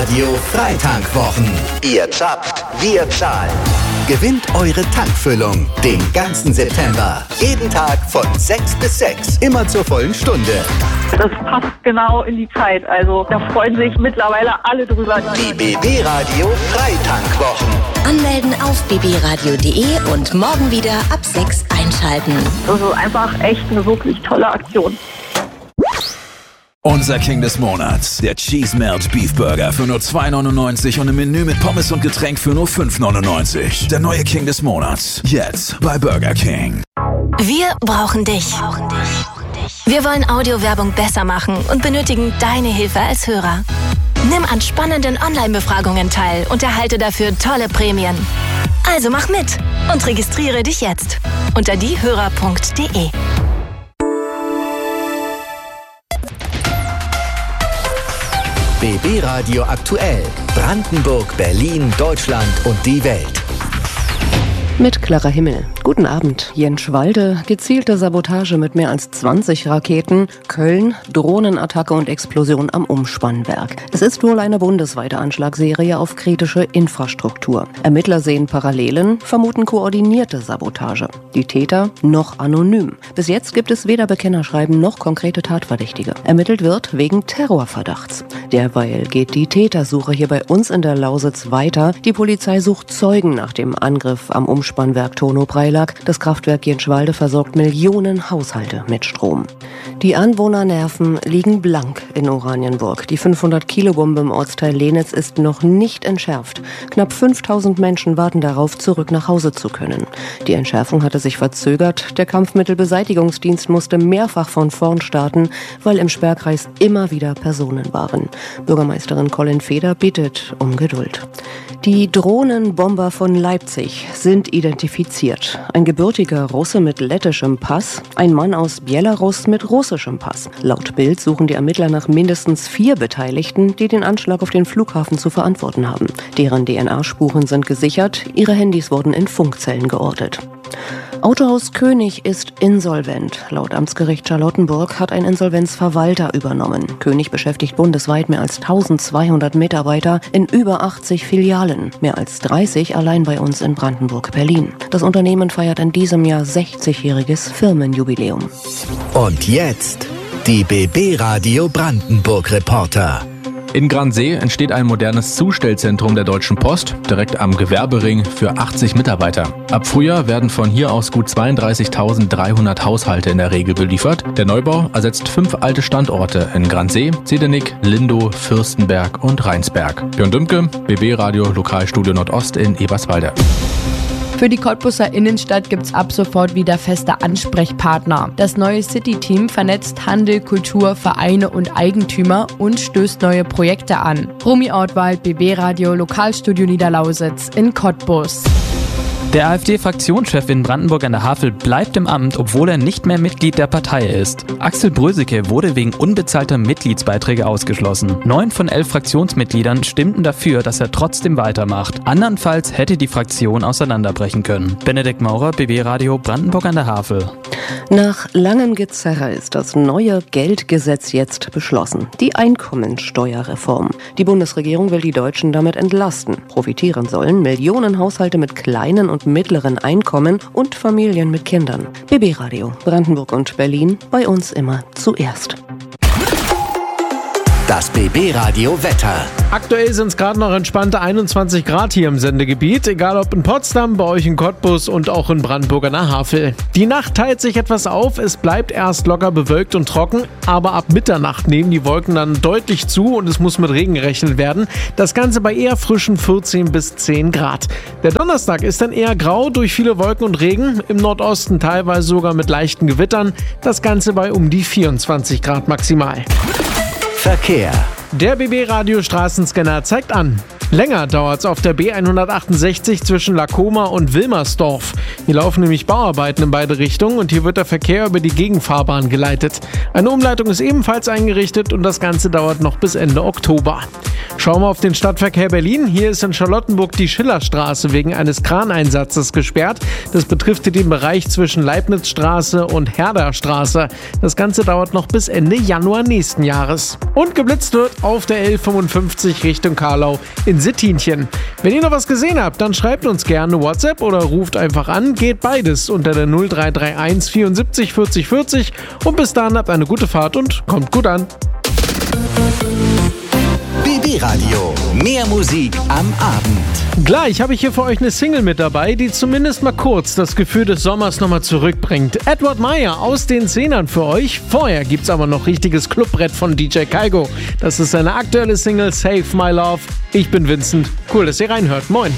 Radio Freitankwwochen. Ihr zapft, wir zahlen. Gewinnt eure Tankfüllung den ganzen September. Jeden Tag von 6 bis 6. Immer zur vollen Stunde. Das passt genau in die Zeit. Also da freuen sich mittlerweile alle drüber. Die BB Radio Freitankwwochen. Anmelden auf bbradio.de und morgen wieder ab 6 einschalten. Das ist einfach echt eine wirklich tolle Aktion. Unser King des Monats, der Cheese Melt Beef Burger für nur 2,99 und ein Menü mit Pommes und Getränk für nur 5,99. Der neue King des Monats, jetzt bei Burger King. Wir brauchen dich. Wir wollen Audiowerbung besser machen und benötigen deine Hilfe als Hörer. Nimm an spannenden Online-Befragungen teil und erhalte dafür tolle Prämien. Also mach mit und registriere dich jetzt unter diehörer.de. BB Radio aktuell. Brandenburg, Berlin, Deutschland und die Welt. Mit Clara Himmel. Guten Abend. Jenschwalde, gezielte Sabotage mit mehr als 20 Raketen. Köln, Drohnenattacke und Explosion am Umspannwerk. Es ist wohl eine bundesweite Anschlagsserie auf kritische Infrastruktur. Ermittler sehen Parallelen, vermuten koordinierte Sabotage. Die Täter noch anonym. Bis jetzt gibt es weder Bekennerschreiben noch konkrete Tatverdächtige. Ermittelt wird wegen Terrorverdachts. Derweil geht die Tätersuche hier bei uns in der Lausitz weiter. Die Polizei sucht Zeugen nach dem Angriff am Umspannwerk Tono-Preilack. Das Kraftwerk Jenschwalde versorgt Millionen Haushalte mit Strom. Die Anwohnernerven liegen blank in Oranienburg. Die 500-Kilo-Bombe im Ortsteil Lenitz ist noch nicht entschärft. Knapp 5000 Menschen warten darauf, zurück nach Hause zu können. Die Entschärfung hatte sich verzögert. Der Kampfmittelbeseitigungsdienst musste mehrfach von vorn starten, weil im Sperrkreis immer wieder Personen waren. Bürgermeisterin Colin Feder bittet um Geduld. Die Drohnenbomber von Leipzig sind identifiziert. Ein gebürtiger Russe mit lettischem Pass, ein Mann aus Belarus mit russischem Pass. Laut Bild suchen die Ermittler nach mindestens 4 Beteiligten, die den Anschlag auf den Flughafen zu verantworten haben. Deren DNA-Spuren sind gesichert, ihre Handys wurden in Funkzellen geortet. Autohaus König ist insolvent. Laut Amtsgericht Charlottenburg hat ein Insolvenzverwalter übernommen. König beschäftigt bundesweit mehr als 1200 Mitarbeiter in über 80 Filialen. Mehr als 30 allein bei uns in Brandenburg-Berlin. Das Unternehmen feiert in diesem Jahr 60-jähriges Firmenjubiläum. Und jetzt die BB Radio Brandenburg Reporter. In Gransee entsteht ein modernes Zustellzentrum der Deutschen Post, direkt am Gewerbering für 80 Mitarbeiter. Ab Frühjahr werden von hier aus gut 32.300 Haushalte in der Regel beliefert. Der Neubau ersetzt 5 alte Standorte in Gransee, Zedernick, Lindow, Fürstenberg und Rheinsberg. Björn Dümke, BB Radio Lokalstudio Nordost in Eberswalde. Für die Cottbuser Innenstadt gibt's ab sofort wieder feste Ansprechpartner. Das neue City-Team vernetzt Handel, Kultur, Vereine und Eigentümer und stößt neue Projekte an. Romy Ortwald, BB Radio Lokalstudio Niederlausitz in Cottbus. Der AfD-Fraktionschef in Brandenburg an der Havel bleibt im Amt, obwohl er nicht mehr Mitglied der Partei ist. Axel Bröseke wurde wegen unbezahlter Mitgliedsbeiträge ausgeschlossen. 9 von 11 Fraktionsmitgliedern stimmten dafür, dass er trotzdem weitermacht. Andernfalls hätte die Fraktion auseinanderbrechen können. Benedikt Maurer, BB Radio Brandenburg an der Havel. Nach langem Gezerre ist das neue Geldgesetz jetzt beschlossen. Die Einkommensteuerreform. Die Bundesregierung will die Deutschen damit entlasten. Profitieren sollen Millionen Haushalte mit kleinen und mittleren Einkommen und Familien mit Kindern. BB Radio Brandenburg und Berlin, bei uns immer zuerst. Das BB Radio Wetter. Aktuell sind es gerade noch entspannte 21 Grad hier im Sendegebiet, egal ob in Potsdam, bei euch in Cottbus und auch in Brandenburg an der Havel. Die Nacht teilt sich etwas auf, es bleibt erst locker bewölkt und trocken, aber ab Mitternacht nehmen die Wolken dann deutlich zu und es muss mit Regen gerechnet werden. Das Ganze bei eher frischen 14 bis 10 Grad. Der Donnerstag ist dann eher grau durch viele Wolken und Regen, im Nordosten teilweise sogar mit leichten Gewittern. Das Ganze bei um die 24 Grad maximal. Verkehr. Der BB-Radio-Straßenscanner zeigt an. Länger dauert's auf der B168 zwischen Lacoma und Wilmersdorf. Hier laufen nämlich Bauarbeiten in beide Richtungen und hier wird der Verkehr über die Gegenfahrbahn geleitet. Eine Umleitung ist ebenfalls eingerichtet und das Ganze dauert noch bis Ende Oktober. Schauen wir auf den Stadtverkehr Berlin. Hier ist in Charlottenburg die Schillerstraße wegen eines Kraneinsatzes gesperrt. Das betrifft den Bereich zwischen Leibnizstraße und Herderstraße. Das Ganze dauert noch bis Ende Januar nächsten Jahres. Und geblitzt wird auf der L55 Richtung Karlau in Sittinchen. Wenn ihr noch was gesehen habt, dann schreibt uns gerne WhatsApp oder ruft einfach an. Geht beides unter der 0331 74 40 40. Und bis dahin habt eine gute Fahrt und kommt gut an. BB Radio. Mehr Musik am Abend. Gleich habe ich hier für euch eine Single mit dabei, die zumindest mal kurz das Gefühl des Sommers nochmal zurückbringt. Edward Meyer aus den Zehnern für euch. Vorher gibt's aber noch richtiges Clubbrett von DJ Kaigo. Das ist seine aktuelle Single Save My Love. Ich bin Vincent. Cool, dass ihr reinhört. Moin.